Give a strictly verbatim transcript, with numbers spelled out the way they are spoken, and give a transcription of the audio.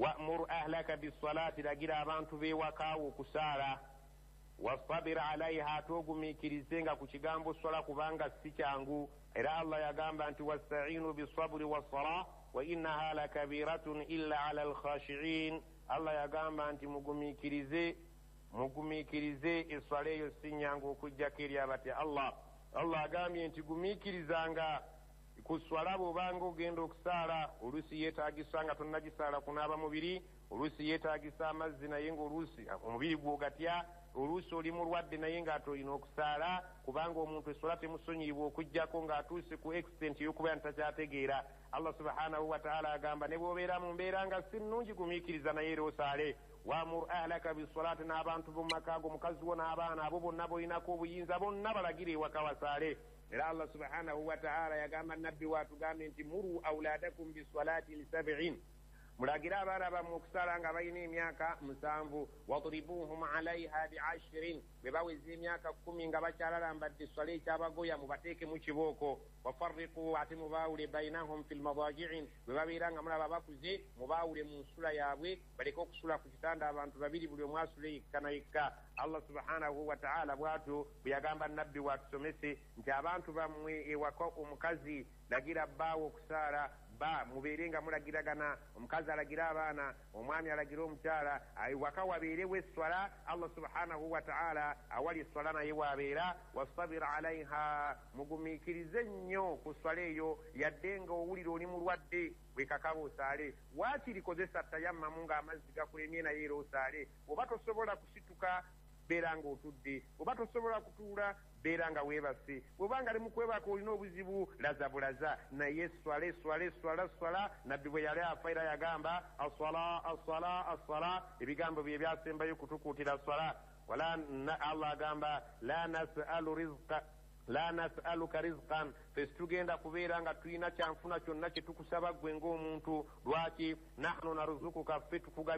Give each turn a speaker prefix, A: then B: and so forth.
A: wa'mur ahlaka bisalati lagira abantu bewakaawo okusaala wastabir alaiha togumikirizenga ku kigambo swala kubanga si kyangu era Allah yagamba nti wasta'inu bisabri wassala wa innaha lakabiratun illa ala alkhashiin Allah yagamba nti mugumikirize mugumikirize eswala eyo si nyangu okujjako eri abatya Allah Allah agambye nti gumikirizanga ku swala bw'obanga ogenda okusaala oluusi yeetagisa nga tonnagisaala kunaaba mubiri oluusi yeetagisa amazzi naye ng'oluusi omubiri gwogatya oluusi oli mulwadde naye ng'ate olina okusaala kubanga omuntu eswala temusonyiyibwa okujjako ng'atuuse ku extent y'okubeera ntakyategeera Allah subhanahu wa ta'ala agamba ne bw'obeera mu mbeera nga si nnungi gumiikiriza naye era osaale wamur ahlaka bisalaati n'abantu bomumakaago omukazi wo n'abaana abo bonna bolinako obuyinza bonna balagire ewaka wasaale era Allah subhanahu wa ta'ala yagamba nabbi waatugambye nti muru auladakum bisalaati lisab'in mulagira abaana bammwe okusaala nga balina emyaka musanvu wadribuhum alaiha biashirin bwe baweza emyaka kumi nga bakyalalambadde swala ekyabagoya mubateeke mu kibooko wafarriqu ate mubaawule bainahum fi lmadaji'in bwe babeera nga mulaba bakuze mubaawule mu nsula yaabwe baleke okusula ku kitanda abantu babiri buli omu asula yekka na yekka Allah subhanahu wa ta'ala bw'atyo bwe yagamba nabbi waatusomese nti abantu bammwe ewaka omukazi lagira bbaawo okusaala ba mubeere nga mulagiragana omukazi alagira abaana omwami alagira omukyala waka wabeerewo eswala Allah subhanahu wa ta'ala awali eswala naye wabeera wastabir alaiha mugumiikirize nnyo ku swala eyo yadde nga owulira oli mulwadde bwekakaba osaale waakiri kozesa tayammamu ng'amazzi gakulemye naye era osaale oba tosobola kusituka beera nga otudde oba tosobola kutuula beera nga weebase bw'obanga ali mu kwebaka olina obuzibu laza bulaza naye swala swala swala swala nabbi bwe yali afa era yagamba aswala aswala aswala ebigambo bye byasembayo kutukuutira swala wala Allah agamba la nas'alu rizqa la nas'aluka rizqan fes tugenda kubeera nga tulina kyanfuna kyonna kye tukusaba ggwe ng'omuntu lwaki nahnu narzukuka ffe tukuga